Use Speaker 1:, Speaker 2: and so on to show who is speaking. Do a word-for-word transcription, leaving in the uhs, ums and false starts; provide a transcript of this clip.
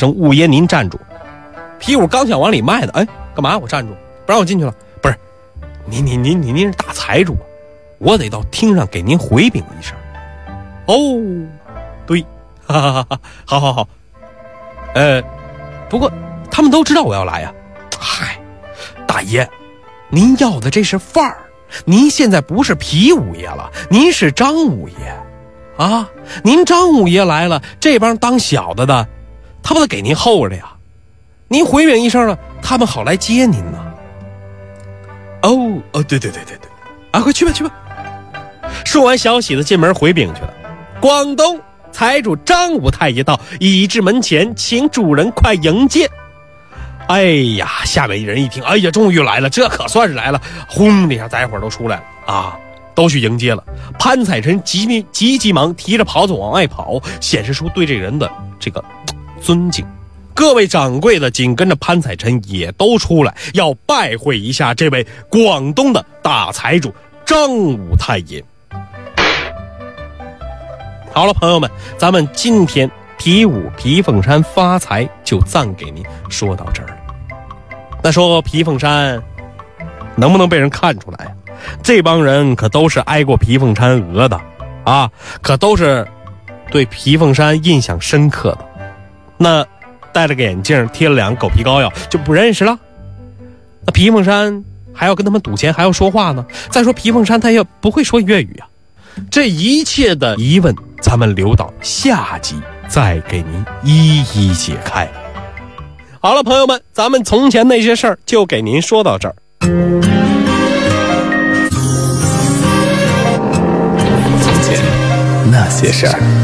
Speaker 1: 声：“五爷您站住！”皮五刚想往里迈呢，哎，干嘛？我站住，不让我进去了？不是，您您您您您是大财主，我得到厅上给您回禀一声。哦，对，哈哈哈哈，好好好。呃，不过他们都知道我要来呀、啊。嗨，大爷，您要的这是范儿，您现在不是皮五爷了，您是张五爷啊！您张五爷来了，这帮当小的的，他不得给您候着呀？您回禀一声了，他们好来接您呢。哦哦，对对对对对，啊，快去吧去吧。说完，小喜子进门回禀去了。广东财主张武太爷到，已至门前，请主人快迎接。哎呀，下面一人一听，哎呀，终于来了，这可算是来了！轰的一下，大家伙都出来了啊，都去迎接了。潘彩臣急急急忙提着袍子往外跑，显示出对这人的这个尊敬。各位掌柜的紧跟着潘彩臣也都出来，要拜会一下这位广东的大财主张武太爷。好了，朋友们，咱们今天皮五皮凤山发财就暂给您说到这儿了。那说皮凤山能不能被人看出来呀？这帮人可都是挨过皮凤山鹅的啊，可都是对皮凤山印象深刻的。那戴了个眼镜，贴了两个狗皮膏药，就不认识了？那皮凤山还要跟他们赌钱，还要说话呢。再说皮凤山他也不会说粤语啊。这一切的疑问，咱们留到下集再给您一一解开。好了，朋友们，咱们从前那些事儿就给您说到这儿。
Speaker 2: 从前那些事儿。